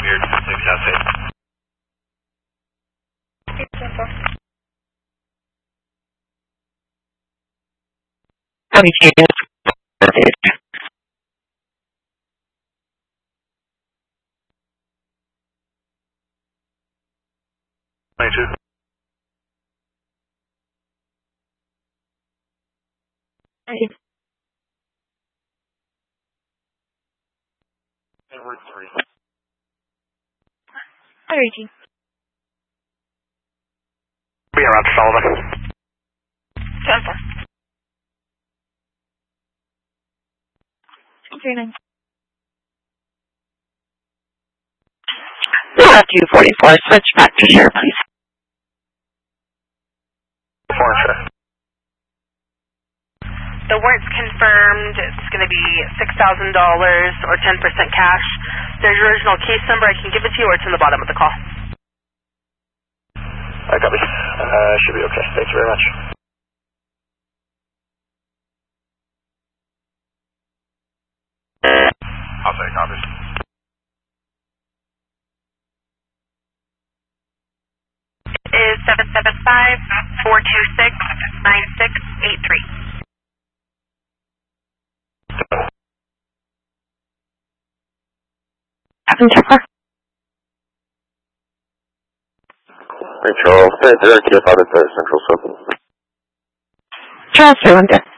here, maybe that's it. Edward 3. Hi, Reggie. Be around Sullivan. Jennifer. 39. 244, switch back to share, please. 4 The warrant's confirmed. It's going to be $6,000 or 10% cash. There's your original case number. I can give it to you, or it's in the bottom of the call. I copy. Should be okay. Thank you very much. I'll say copy. Is 775-426-9683. Jennifer. Hey, Charles. Hey, Derek here, Father Central, so. Charles, 200.